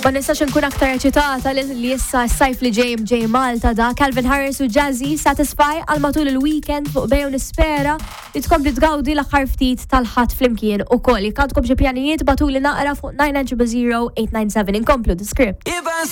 Ma nistax nkun aktar eċitata li issa s-sajf li ġej Malta da Calvin Harris u Jazzy Satisfy għal matul il-weekend fuq bejn nispera li tkompli tgawdi l-aħħar ftit tal-ħadd flimkien ukoll. Jekk għandkom xi pjanijiet batuli naqra fuq 900 897 inkomplu the script.